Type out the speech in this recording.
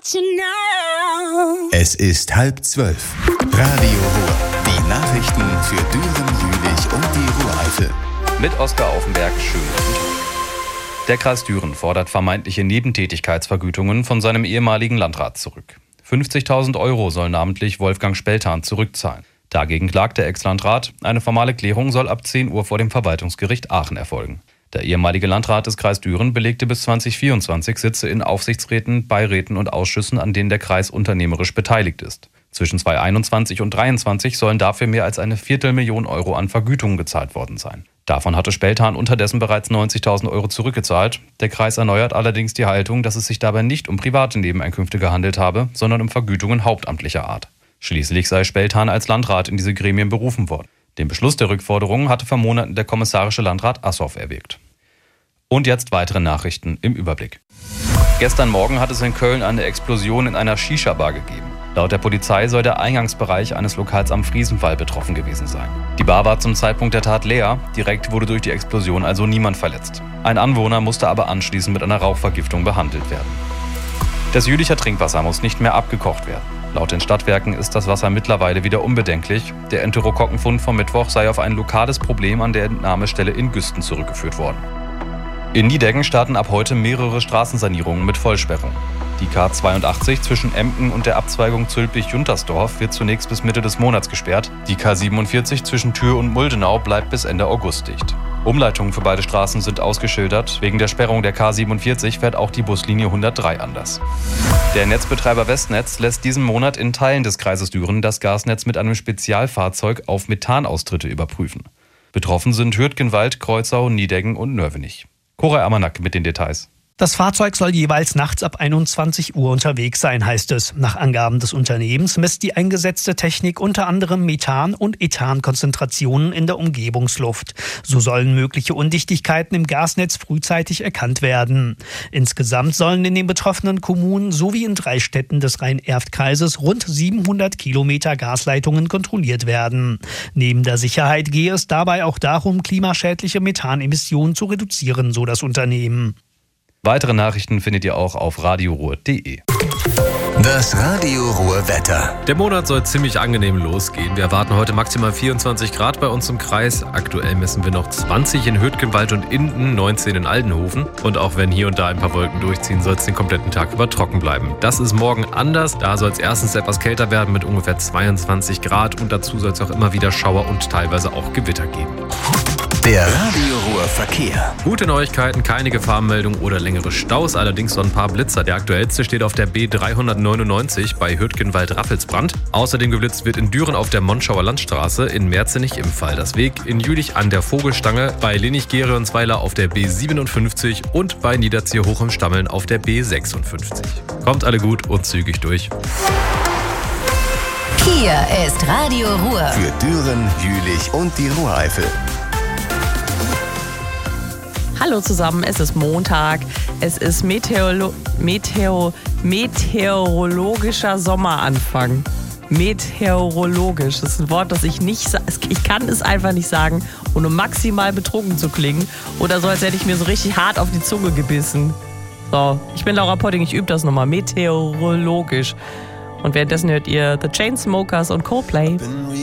Es ist 11:30. Radio Ruhr. Die Nachrichten für Düren, Jülich und die Ruhr-Eifel. Mit Oskar Aufenberg, schönen guten Tag. Der Kreis Düren fordert vermeintliche Nebentätigkeitsvergütungen von seinem ehemaligen Landrat zurück. 50.000 € soll namentlich Wolfgang Speltan zurückzahlen. Dagegen klagt der Ex-Landrat. Eine formale Klärung soll ab 10 Uhr vor dem Verwaltungsgericht Aachen erfolgen. Der ehemalige Landrat des Kreis Düren belegte bis 2024 Sitze in Aufsichtsräten, Beiräten und Ausschüssen, an denen der Kreis unternehmerisch beteiligt ist. Zwischen 2021 und 2023 sollen dafür mehr als 250.000 € an Vergütungen gezahlt worden sein. Davon hatte Speltan unterdessen bereits 90.000 € zurückgezahlt. Der Kreis erneuert allerdings die Haltung, dass es sich dabei nicht um private Nebeneinkünfte gehandelt habe, sondern um Vergütungen hauptamtlicher Art. Schließlich sei Speltan als Landrat in diese Gremien berufen worden. Den Beschluss der Rückforderung hatte vor Monaten der kommissarische Landrat Assoff erwirkt. Und jetzt weitere Nachrichten im Überblick. Gestern Morgen hat es in Köln eine Explosion in einer Shisha-Bar gegeben. Laut der Polizei soll der Eingangsbereich eines Lokals am Friesenwall betroffen gewesen sein. Die Bar war zum Zeitpunkt der Tat leer, direkt wurde durch die Explosion also niemand verletzt. Ein Anwohner musste aber anschließend mit einer Rauchvergiftung behandelt werden. Das Jülicher Trinkwasser muss nicht mehr abgekocht werden. Laut den Stadtwerken ist das Wasser mittlerweile wieder unbedenklich. Der Enterokokkenfund vom Mittwoch sei auf ein lokales Problem an der Entnahmestelle in Güsten zurückgeführt worden. In Nideggen starten ab heute mehrere Straßensanierungen mit Vollsperrung. Die K82 zwischen Emden und der Abzweigung Zülpich-Juntersdorf wird zunächst bis Mitte des Monats gesperrt. Die K47 zwischen Thür und Muldenau bleibt bis Ende August dicht. Umleitungen für beide Straßen sind ausgeschildert. Wegen der Sperrung der K47 fährt auch die Buslinie 103 anders. Der Netzbetreiber Westnetz lässt diesen Monat in Teilen des Kreises Düren das Gasnetz mit einem Spezialfahrzeug auf Methanaustritte überprüfen. Betroffen sind Hürtgenwald, Kreuzau, Nideggen und Nörvenich. Koray Amanak mit den Details. Das Fahrzeug soll jeweils nachts ab 21 Uhr unterwegs sein, heißt es. Nach Angaben des Unternehmens misst die eingesetzte Technik unter anderem Methan- und Ethankonzentrationen in der Umgebungsluft. So sollen mögliche Undichtigkeiten im Gasnetz frühzeitig erkannt werden. Insgesamt sollen in den betroffenen Kommunen sowie in 3 Städten des Rhein-Erft-Kreises rund 700 Kilometer Gasleitungen kontrolliert werden. Neben der Sicherheit gehe es dabei auch darum, klimaschädliche Methanemissionen zu reduzieren, so das Unternehmen. Weitere Nachrichten findet ihr auch auf radioruhr.de. Das Radio Ruhr Wetter. Der Monat soll ziemlich angenehm losgehen. Wir erwarten heute maximal 24 Grad bei uns im Kreis. Aktuell messen wir noch 20 in Hürtgenwald und Inden, 19 in Aldenhoven. Und auch wenn hier und da ein paar Wolken durchziehen, soll es den kompletten Tag über trocken bleiben. Das ist morgen anders. Da soll es erstens etwas kälter werden mit ungefähr 22 Grad. Und dazu soll es auch immer wieder Schauer und teilweise auch Gewitter geben. Der Radio Ruhr Verkehr. Gute Neuigkeiten, keine Gefahrenmeldung oder längere Staus, allerdings so ein paar Blitzer. Der aktuellste steht auf der B399 bei Hürtgenwald-Raffelsbrand. Außerdem geblitzt wird in Düren auf der Monschauer Landstraße, in Merzenich im Fall-das-Weg, in Jülich an der Vogelstange, bei Linnich-Geronsweiler auf der B57 und bei Niederzier hoch im Stammeln auf der B56. Kommt alle gut und zügig durch. Hier ist Radio Ruhr. Für Düren, Jülich und die Ruhr-Eifel. Hallo zusammen, es ist Montag, es ist meteorologischer Sommeranfang. Meteorologisch, das ist ein Wort, das ich kann es einfach nicht sagen, ohne maximal betrunken zu klingen. Oder so, als hätte ich mir so richtig hart auf die Zunge gebissen. So, ich bin Laura Potting, ich übe das nochmal, meteorologisch. Und währenddessen hört ihr The Chainsmokers und Coldplay.